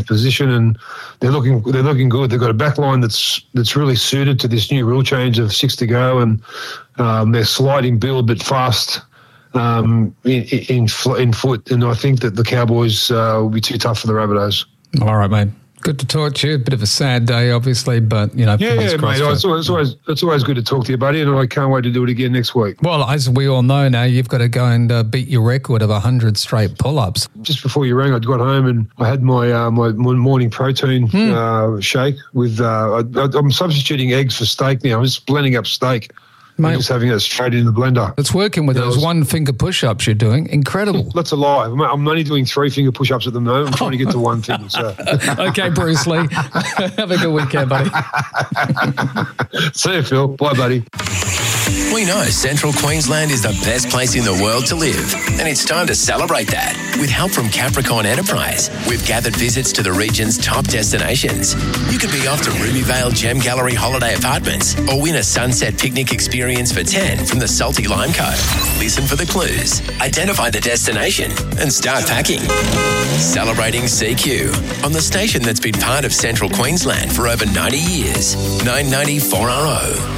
position, and they're looking good. They've got a back line that's really suited to this new rule change of 6 to go, and they're sliding build but fast in foot. And I think that the Cowboys will be too tough for the Rabbitohs. All right, mate. Good to talk to you. A bit of a sad day, obviously, but, you know. Yeah, mate. It's always good to talk to you, buddy, and I can't wait to do it again next week. Well, as we all know now, you've got to go and beat your record of 100 straight pull-ups. Just before you rang, I got home and I had my my morning protein shake with. I'm substituting eggs for steak now. I'm just blending up steak. Mate, just having it straight in the blender. It's working with those one-finger push-ups you're doing. Incredible. That's a lie. I'm only doing 3-finger push-ups at the moment. I'm trying to get to one finger. So. Okay, Bruce Lee. Have a good weekend, buddy. See you, Phil. Bye, buddy. We know Central Queensland is the best place in the world to live, and it's time to celebrate that. With help from Capricorn Enterprise, we've gathered visits to the region's top destinations. You could be off to Rubyvale Gem Gallery Holiday Apartments or win a sunset picnic experience for 10 from the Salty Lime Co. Listen for the clues, identify the destination, and start packing. Celebrating CQ on the station that's been part of Central Queensland for over 90 years. 990 4RO.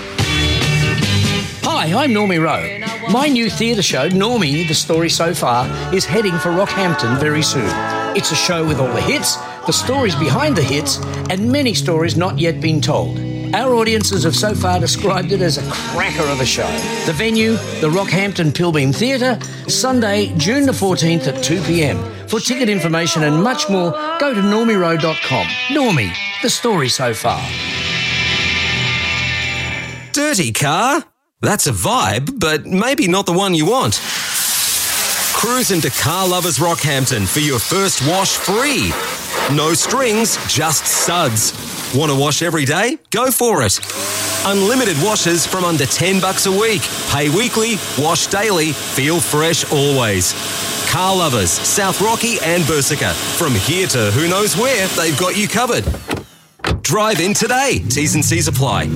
Hi, I'm Normie Rowe. My new theatre show, Normie, The Story So Far, is heading for Rockhampton very soon. It's a show with all the hits, the stories behind the hits, and many stories not yet been told. Our audiences have so far described it as a cracker of a show. The venue, the Rockhampton Pilbeam Theatre, Sunday, June the 14th at 2 p.m. For ticket information and much more, go to normierowe.com. Normie, The Story So Far. Dirty car? That's a vibe, but maybe not the one you want. Cruise into Car Lovers Rockhampton for your first wash free. No strings, just suds. Want to wash every day? Go for it. Unlimited washes from under $10 a week. Pay weekly, wash daily, feel fresh always. Car Lovers, South Rocky and Bursica. From here to who knows where, they've got you covered. Drive in today. T's and C's apply.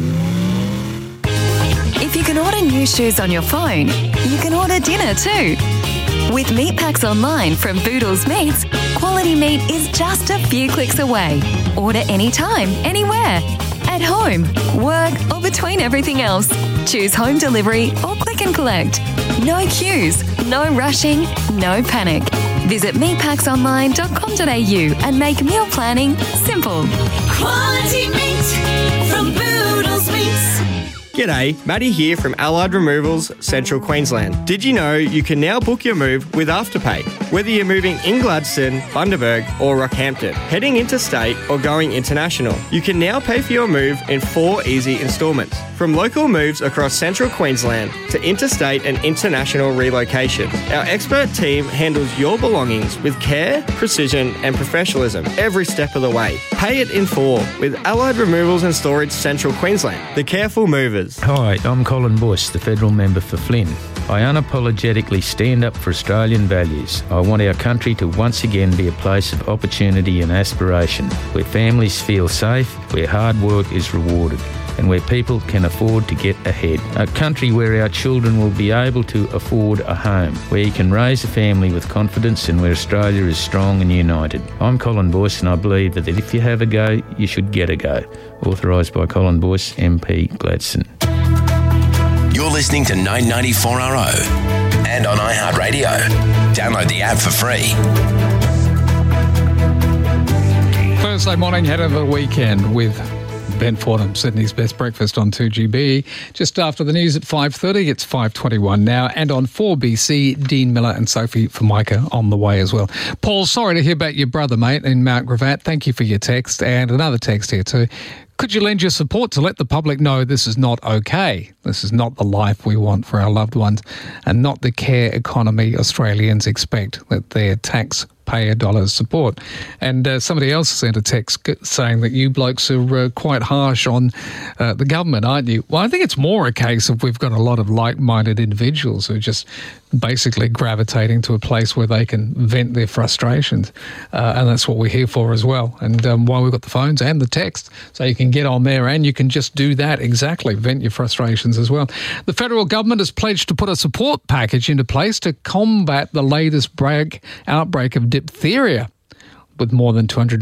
If you can order new shoes on your phone, you can order dinner too. With meat packs online from Boodles Meats, quality meat is just a few clicks away. Order anytime, anywhere. At home, work, or between everything else. Choose home delivery or click and collect. No queues, no rushing, no panic. Visit meatpacksonline.com.au and make meal planning simple. Quality meat from Boodles Meats. G'day, Matty here from Allied Removals, Central Queensland. Did you know you can now book your move with Afterpay? Whether you're moving in Gladstone, Bundaberg or Rockhampton, heading interstate or going international, you can now pay for your move in 4 easy instalments. From local moves across Central Queensland to interstate and international relocation, our expert team handles your belongings with care, precision and professionalism every step of the way. Pay it in 4 with Allied Removals and Storage Central Queensland, the careful movers. Hi, I'm Colin Bush, the federal member for Flynn. I unapologetically stand up for Australian values. I want our country to once again be a place of opportunity and aspiration, where families feel safe, where hard work is rewarded, and where people can afford to get ahead. A country where our children will be able to afford a home, where you can raise a family with confidence and where Australia is strong and united. I'm Colin Boyce and I believe that if you have a go, you should get a go. Authorised by Colin Boyce, MP, Gladstone. You're listening to 994RO and on iHeartRadio. Download the app for free. Thursday morning, head of the weekend with Ben Fordham, Sydney's Best Breakfast on 2GB. Just after the news at 5:30, it's 5:21 now. And on 4BC, Dean Miller and Sophie Formica on the way as well. Paul, sorry to hear about your brother, mate, in Mount Gravatt. Thank you for your text. And another text here too. Could you lend your support to let the public know this is not okay? This is not the life we want for our loved ones and not the care economy Australians expect that their taxpayer dollars support. And somebody else sent a text saying that you blokes are quite harsh on the government, aren't you? Well, I think it's more a case of we've got a lot of like-minded individuals who are just basically gravitating to a place where they can vent their frustrations. And that's what we're here for as well. And why we've got the phones and the text, so you can get on there and you can just do that exactly, vent your frustrations as well. The federal government has pledged to put a support package into place to combat the latest outbreak of diphtheria, with more than 200